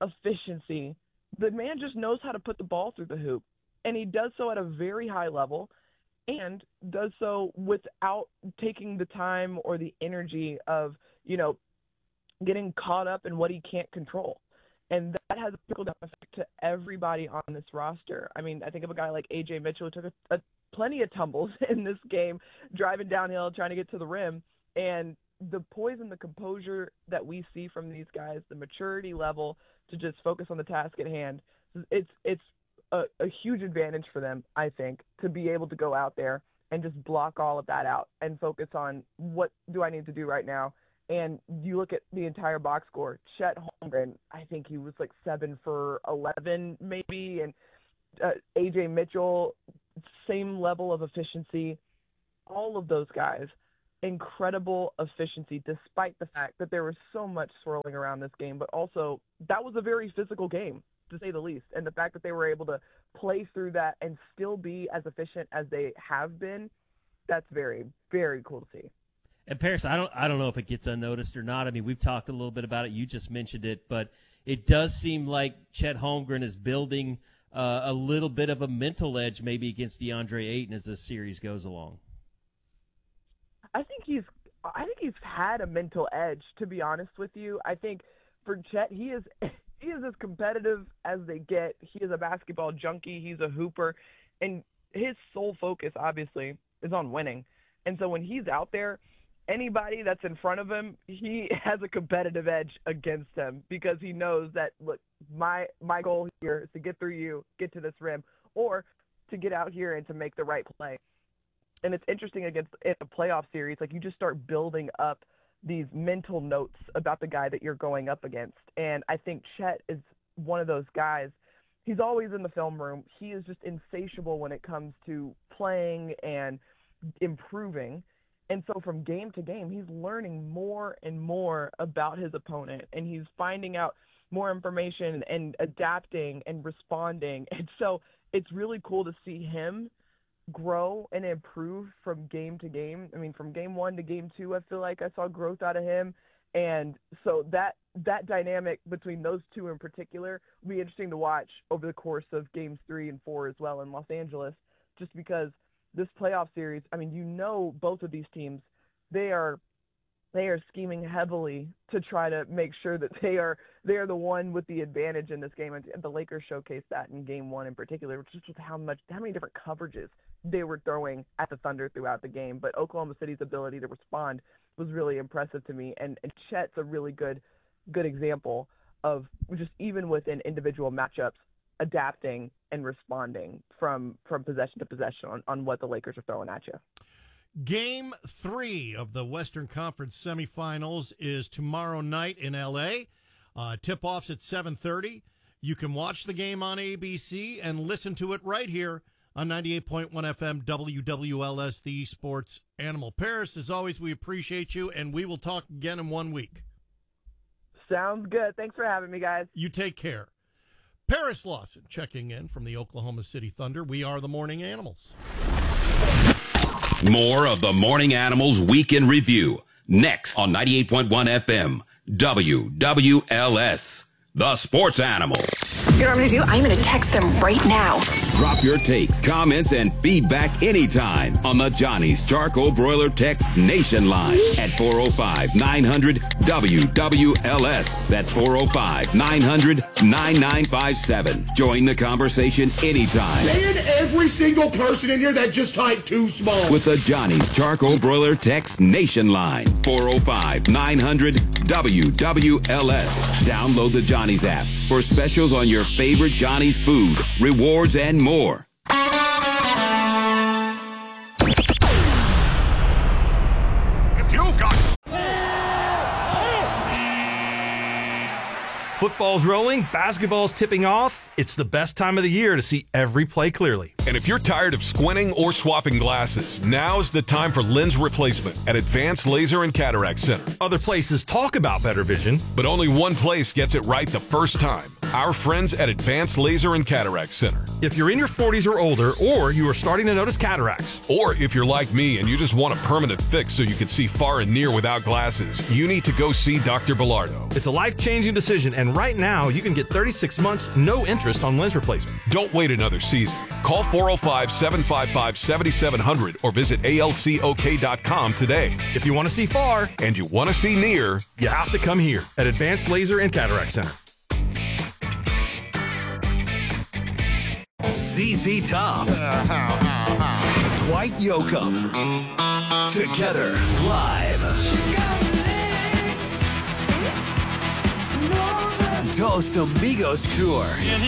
efficiency. The man just knows how to put the ball through the hoop, and he does so at a very high level and does so without taking the time or the energy of, you know, getting caught up in what he can't control. And that has a trickle-down effect to everybody on this roster. I mean, I think of a guy like A J Mitchell who took a, a, plenty of tumbles in this game, driving downhill, trying to get to the rim. And the poise and the composure that we see from these guys, the maturity level to just focus on the task at hand, it's it's a, a huge advantage for them, I think, to be able to go out there and just block all of that out and focus on what do I need to do right now. And you look at the entire box score, Chet Holmgren, I think he was like seven for eleven maybe, and uh, A J Mitchell, same level of efficiency. All of those guys, incredible efficiency, despite the fact that there was so much swirling around this game, but also that was a very physical game, to say the least. And the fact that they were able to play through that and still be as efficient as they have been, that's very, very cool to see. And Paris, I don't I don't know if it gets unnoticed or not. I mean, we've talked a little bit about it. You just mentioned it, but it does seem like Chet Holmgren is building uh, a little bit of a mental edge maybe against DeAndre Ayton as this series goes along. I think he's I think he's had a mental edge, to be honest with you. I think for Chet, he is he is as competitive as they get. He is a basketball junkie. He's a hooper, and his sole focus, obviously, is on winning. And so when he's out there, anybody that's in front of him, he has a competitive edge against them because he knows that, look, my my goal here is to get through you, get to this rim, or to get out here and to make the right play. And it's interesting against in a playoff series, like you just start building up these mental notes about the guy that you're going up against. And I think Chet is one of those guys. He's always in the film room. He is just insatiable when it comes to playing and improving. And so from game to game, he's learning more and more about his opponent, and he's finding out more information and adapting and responding. And so it's really cool to see him grow and improve from game to game. I mean, from game one to game two, I feel like I saw growth out of him. And so that that dynamic between those two in particular will be interesting to watch over the course of games three and four as well in Los Angeles, just because this playoff series, I mean, you know, both of these teams, they are they are scheming heavily to try to make sure that they are they are the one with the advantage in this game. And the Lakers showcased that in game one in particular, just with how much how many different coverages they were throwing at the Thunder throughout the game. But Oklahoma City's ability to respond was really impressive to me. And, and Chet's a really good good example of just even within individual matchups, adapting and responding from from possession to possession on, on what the Lakers are throwing at you. Game three of the Western Conference semifinals is tomorrow night in L A. Uh, tip-off's at seven thirty. You can watch the game on A B C and listen to it right here on ninety-eight point one F M W W L S, the Sports Animal. Paris, as always, we appreciate you, and we will talk again in one week. Sounds good. Thanks for having me, guys. You take care. Paris Lawson checking in from the Oklahoma City Thunder. We are the Morning Animals. More of the Morning Animals Week in Review next on ninety-eight point one F M W W L S, the Sports Animal. You know what I'm going to do? I'm going to text them right now. Drop your takes, comments, and feedback anytime on the Johnny's Charcoal Broiler Text Nation line at four oh five, nine hundred, W W L S. That's four oh five, nine hundred, nine nine five seven. Join the conversation anytime. Man, every single person in here that just typed too small. With the Johnny's Charcoal Broiler Text Nation line, four oh five, nine hundred, W W L S. Download the Johnny's app for specials on your favorite Johnny's food, rewards, and more. If you've got... Football's rolling, basketball's tipping off. It's the best time of the year to see every play clearly. And if you're tired of squinting or swapping glasses, now's the time for lens replacement at Advanced Laser and Cataract Center. Other places talk about better vision, but only one place gets it right the first time. Our friends at Advanced Laser and Cataract Center. If you're in your forties or older, or you are starting to notice cataracts, or if you're like me and you just want a permanent fix so you can see far and near without glasses, you need to go see Doctor Bilardo. It's a life-changing decision, and right now you can get thirty-six months, no interest on lens replacement. Don't wait another season. Call four oh five, seven five five, seven seven zero zero or visit A L C O K dot com today. If you want to see far and you want to see near, you have to come here at Advanced Laser and Cataract Center. Z Z Top. Dwight Yoakam. Together live. Dos Amigos Tour.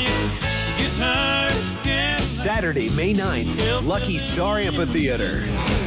Saturday, May ninth, Lucky Star Amphitheater.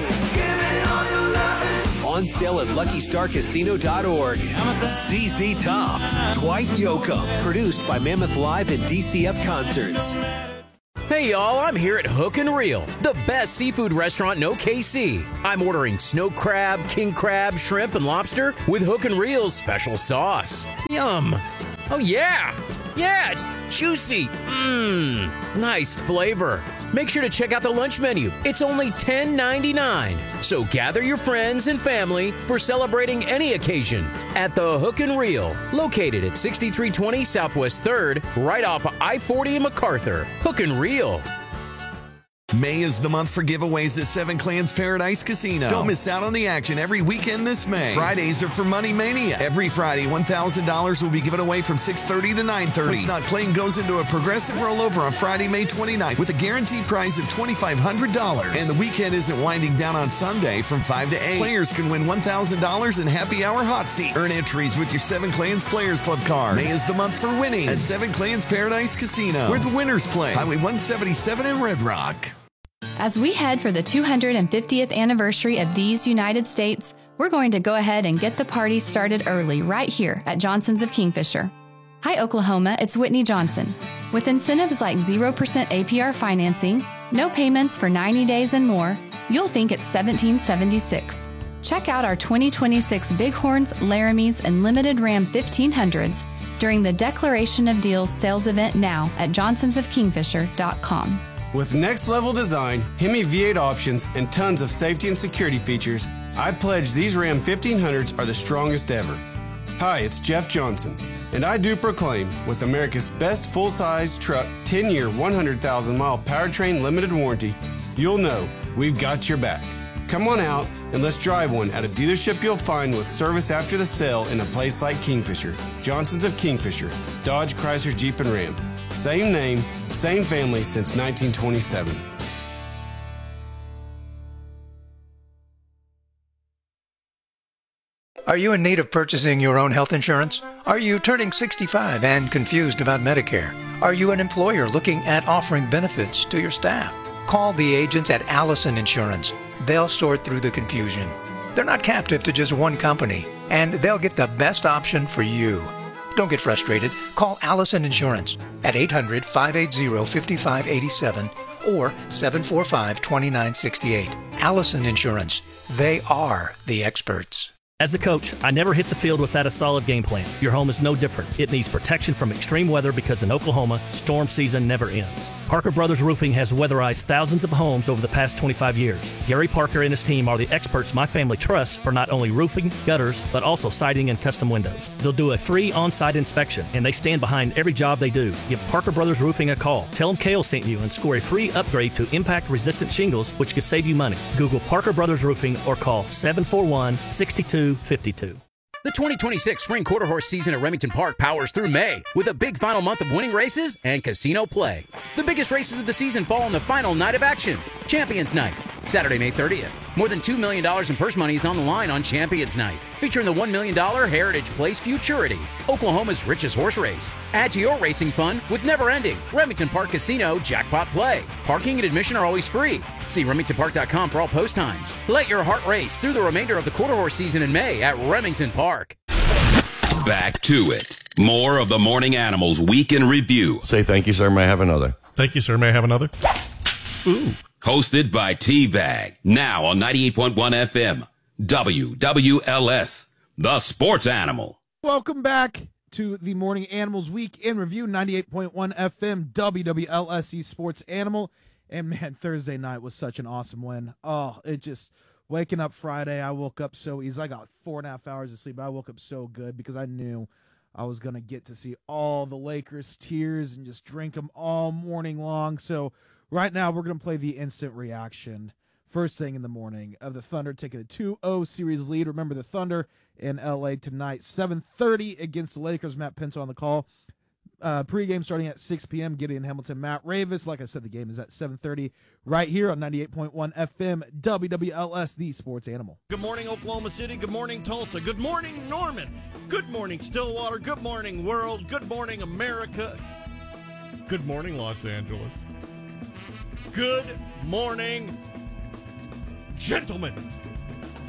On sale at lucky star casino dot org. Z Z Top. Dwight Yoakam. Produced by Mammoth Live and D C F Concerts. Hey y'all, I'm here at Hook and Reel, the best seafood restaurant in O K C. I'm ordering snow crab, king crab, shrimp, and lobster with Hook and Reel's special sauce. Yum. Oh yeah. Yeah, it's juicy. Mmm. Nice flavor. Make sure to check out the lunch menu. It's only ten ninety-nine. So gather your friends and family for celebrating any occasion at the Hook and Reel, located at sixty-three twenty Southwest third, right off of I forty in MacArthur. Hook and Reel. May is the month for giveaways at Seven Clans Paradise Casino. Don't miss out on the action every weekend this May. Fridays are for Money Mania. Every Friday, one thousand dollars will be given away from six thirty to nine thirty. What's not playing goes into a progressive rollover on Friday, May twenty-ninth with a guaranteed prize of twenty-five hundred dollars. And the weekend isn't winding down on Sunday from five to eight. Players can win one thousand dollars in happy hour hot seats. Earn entries with your Seven Clans Players Club card. May is the month for winning at Seven Clans Paradise Casino, where the winners play. Highway one seventy-seven in Red Rock. As we head for the two hundred fiftieth anniversary of these United States, we're going to go ahead and get the party started early right here at Johnson's of Kingfisher. Hi, Oklahoma, it's Whitney Johnson. With incentives like zero percent A P R financing, no payments for ninety days and more, you'll think it's seventeen seventy-six. Check out our twenty twenty-six Bighorns, Laramies, and Limited Ram fifteen hundreds during the Declaration of Deals sales event now at johnsons of kingfisher dot com. With next-level design, Hemi V eight options, and tons of safety and security features, I pledge these Ram fifteen hundreds are the strongest ever. Hi, it's Jeff Johnson, and I do proclaim, with America's best full-size truck ten-year, one hundred thousand mile powertrain limited warranty, you'll know we've got your back. Come on out and let's drive one at a dealership you'll find with service after the sale in a place like Kingfisher. Johnson's of Kingfisher, Dodge, Chrysler, Jeep, and Ram. Same name, same family since nineteen twenty-seven. Are you in need of purchasing your own health insurance? Are you turning sixty-five and confused about Medicare? Are you an employer looking at offering benefits to your staff? Call the agents at Allison Insurance. They'll sort through the confusion. They're not captive to just one company, and they'll get the best option for you. Don't get frustrated. Call Allison Insurance at eight hundred, five eight zero, five five eight seven or seven four five, two nine six eight. Allison Insurance. They are the experts. As a coach, I never hit the field without a solid game plan. Your home is no different. It needs protection from extreme weather because in Oklahoma, storm season never ends. Parker Brothers Roofing has weatherized thousands of homes over the past twenty-five years. Gary Parker and his team are the experts my family trusts for not only roofing, gutters, but also siding and custom windows. They'll do a free on-site inspection, and they stand behind every job they do. Give Parker Brothers Roofing a call. Tell them Kale sent you and score a free upgrade to impact-resistant shingles, which could save you money. Google Parker Brothers Roofing or call seven four one, six two five two. The twenty twenty-six Spring Quarter Horse season at Remington Park powers through May with a big final month of winning races and casino play. The biggest races of the season fall on the final night of action, Champions Night, Saturday, May thirtieth. More than two million dollars in purse money is on the line on Champions Night, featuring the one million dollars Heritage Place Futurity, Oklahoma's richest horse race. Add to your racing fun with never-ending Remington Park Casino Jackpot Play. Parking and admission are always free. See remington park dot com for all post times. Let your heart race through the remainder of the quarter horse season in May at Remington Park. Back to it. More of the Morning Animals Week in Review. Say thank you, sir. May I have another? Thank you, sir. May I have another? Ooh. Hosted by T-Bag. Now on ninety-eight point one F M. W W L S. The Sports Animal. Welcome back to the Morning Animals Week in Review, ninety-eight point one F M, W W L S E Sports Animal. And, man, Thursday night was such an awesome win. Oh, it just, waking up Friday, I woke up so easy. I got four and a half hours of sleep. I woke up so good because I knew I was going to get to see all the Lakers tears and just drink them all morning long. So right now we're going to play the instant reaction first thing in the morning of the Thunder taking a two oh series lead. Remember, the Thunder in L A tonight, seven thirty against the Lakers. Matt Pinto on the call. Uh, pregame starting at six p.m. Gideon Hamilton, Matt Ravis. Like I said, the game is at seven thirty right here on ninety-eight point one F M, W W L S, the Sports Animal. Good morning, Oklahoma City. Good morning, Tulsa. Good morning, Norman. Good morning, Stillwater. Good morning, world. Good morning, America. Good morning, Los Angeles. Good morning, gentlemen.